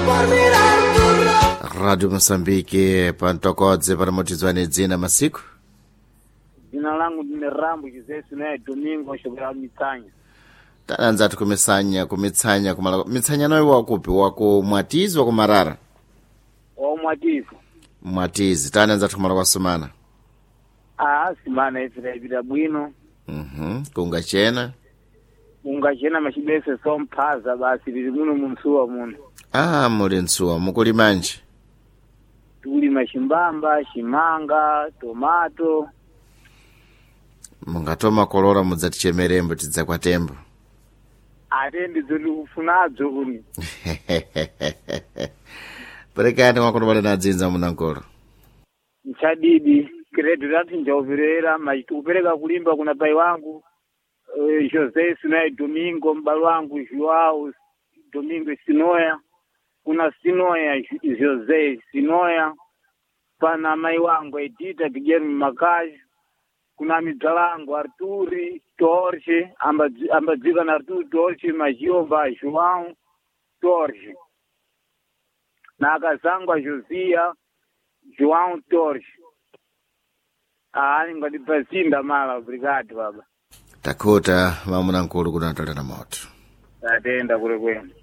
Radio Moçambique, Pantokodze para motizwane dzina masiku. Jina langu ni Rambo Jizesu naye Domingo shobra Mitsanya. Taanza tukumitsanya kumala Mitsanya nawe wakupi wako Mwatizi wako Marara. O Mwatizi. Mwatizi taanza tukumala kwa Sumana. Simana ifira bwino. Kungachena. Kungachena mashibese sompaza basi bili muno munsuwa muno. Muri nsuwa mukuli manje. Tuli mashimbamba, shimanga, tomato. Mungatoma kolora mudzatichemerembo tidza kwa tembo. Atendi zoli kufunadzo kuni. Perekani wakonobale na dzinza munankolo. Nchadidi kredo lati njauvirera machitupereka kulimba kuna pai wangu Jose Sinai Domingo mbalo wangu Joao Domingo Sinoya. Kuna Sinoya Jose Sinoya pana mai wangu Edita Guilherme Makaji. Kuna midzalangu Arturi Torche ambadzika na Arturi Torche Majiomba João Torche na akazangwa Josia João Torche. Ngadipasinda mala obrigado baba. Takota mamuna nkulu kuna tala na moto. Atenda kule kwenu.